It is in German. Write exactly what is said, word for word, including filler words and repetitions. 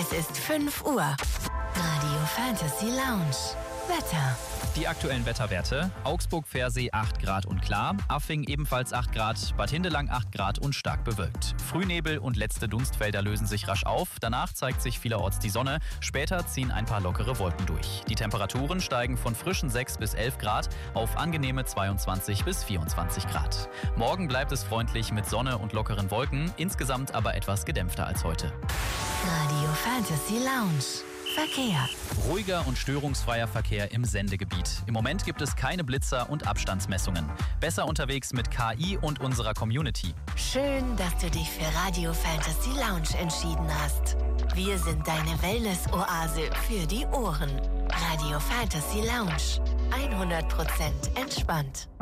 Es ist fünf Uhr. Radio Fantasy Lounge. Wetter. Die aktuellen Wetterwerte: Augsburg-Pfersee acht Grad und klar, Affing ebenfalls acht Grad, Bad Hindelang acht Grad und stark bewölkt. Frühnebel und letzte Dunstfelder lösen sich rasch auf, danach zeigt sich vielerorts die Sonne, später ziehen ein paar lockere Wolken durch. Die Temperaturen steigen von frischen sechs bis elf Grad auf angenehme zweiundzwanzig bis vierundzwanzig Grad. Morgen bleibt es freundlich mit Sonne und lockeren Wolken, insgesamt aber etwas gedämpfter als heute. Radio Fantasy Lounge. Verkehr. Ruhiger und störungsfreier Verkehr im Sendegebiet. Im Moment gibt es keine Blitzer und Abstandsmessungen. Besser unterwegs mit K I und unserer Community. Schön, dass du dich für Radio Fantasy Lounge entschieden hast. Wir sind deine Wellness-Oase für die Ohren. Radio Fantasy Lounge. hundert Prozent entspannt.